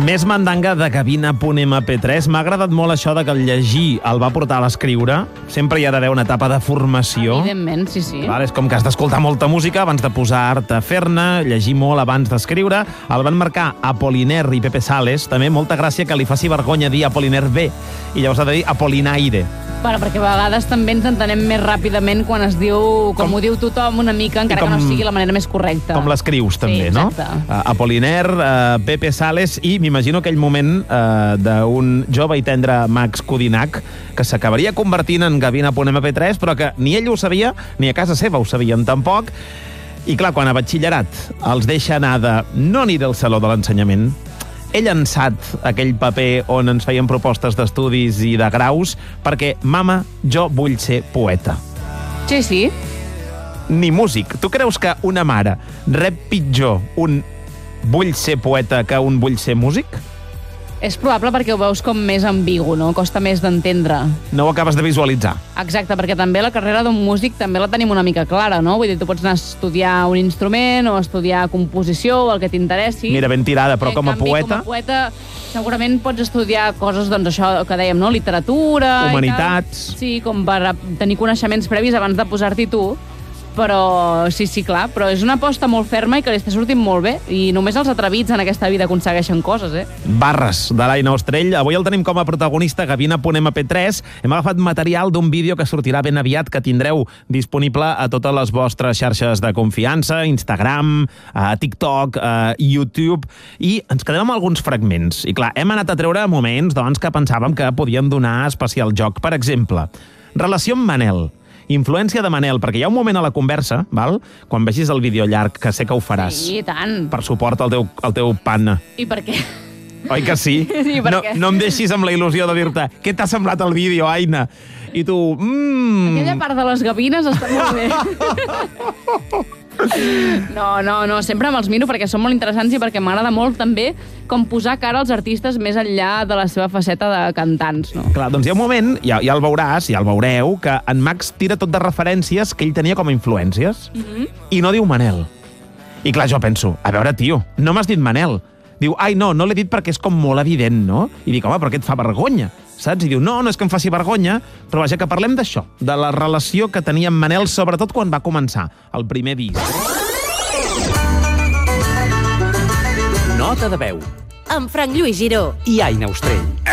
Més mandanga de Gavina.mp3. M'ha agradat molt això de que el llegir el va portar a l'escriure. Sempre hi ha d'haver una etapa de formació. Evidentment, sí, sí. És com que has d'escoltar molta música abans de posar-te a fer-ne, llegir molt abans d'escriure. El van marcar Apoliner i Pepe Sales. També molta gràcia que li faci vergonya dir Apoliner B. I llavors ha de dir Apolinaire. Bueno, perquè a vegades també ens entenem més ràpidament quan es diu, com ho diu tothom una mica, encara que no sigui la manera més correcta. Com l'escrius, també, sí, no? Apoliner, Pepe Sales i m'imagino aquell moment d'un jove i tendre Max Codinac que s'acabaria convertint en Gavina.mp3, però que ni ell ho sabia, ni a casa seva ho sabien tampoc. I clar, quan a batxillerat els deixa anar de no aniré al saló de l'ensenyament, he llançat aquell paper on ens feien propostes d'estudis i de graus perquè, mama, jo vull ser poeta. Sí, sí. Ni músic. Tu creus que una mare rep pitjor un vull ser poeta que un vull ser músic? És probable perquè ho veus com més ambigu, no? Costa més d'entendre. No ho acabes de visualitzar. Exacte, perquè també la carrera d'un músic també la tenim una mica clara, no? Vull dir, tu pots anar a estudiar un instrument o estudiar composició o el que t'interessi. Mira, ben tirada, però com a poeta... Com a poeta segurament pots estudiar coses, doncs això que dèiem, no? Literatura... Humanitats... Sí, com per tenir coneixements previs abans de posar-t'hi tu. Però sí, clar, però és una aposta molt ferma i que li està sortint molt bé. I només els atrevits en aquesta vida aconsegueixen coses, Barres, de l'Aina Ostrell. Avui el tenim com a protagonista, Gavina.mp3. Hem agafat material d'un vídeo que sortirà ben aviat, que tindreu disponible a totes les vostres xarxes de confiança, Instagram, TikTok, YouTube, i ens quedem amb alguns fragments. I clar, hem anat a treure moments doncs, que pensàvem que podien donar especial joc. Per exemple, relació amb Manel. Influència de Manel, perquè hi ha un moment a la conversa, val? Quan vegis el vídeo llarg, que sé que ho faràs. Sí, tant. Per suport al teu panna. I per què? Oi que sí? Sí, per què? No em deixis amb la il·lusió de dir-te què t'ha semblat el vídeo, Aina? I tu... Aquella part de les gavines està molt bé. No, sempre me'ls miro perquè són molt interessants i perquè m'agrada molt també com posar cara als artistes més enllà de la seva faceta de cantants, no? Clar, doncs hi ha un moment, ja el veuràs, ja el veureu, que en Max tira tot de referències que ell tenia com a influències i no diu Manel. I clar, jo penso, a veure, tio, no m'has dit Manel. Diu, ai, no l'he dit perquè és com molt evident, no? I dic, home, però què et fa vergonya? Saps? I diu, no és que em faci vergonya, però vaja, que parlem d'això, de la relació que tenia amb Manel, sobretot quan va començar el primer disc. Nota de veu. Amb Frank Lluís Giró i Aina Ostrell.